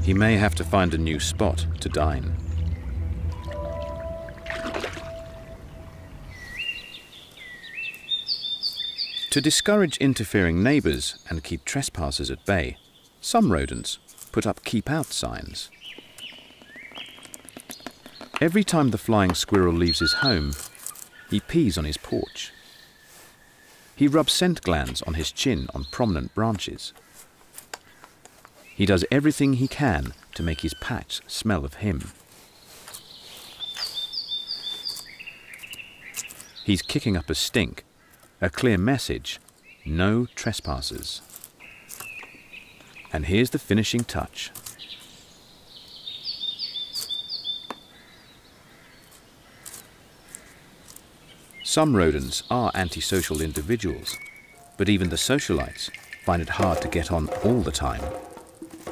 He may have to find a new spot to dine. To discourage interfering neighbours and keep trespassers at bay, some rodents put up keep out signs. Every time the flying squirrel leaves his home, he pees on his porch. He rubs scent glands on his chin on prominent branches. He does everything he can to make his patch smell of him. He's kicking up a stink, a clear message: no trespassers. And here's the finishing touch. Some rodents are antisocial individuals, but even the socialites find it hard to get on all the time.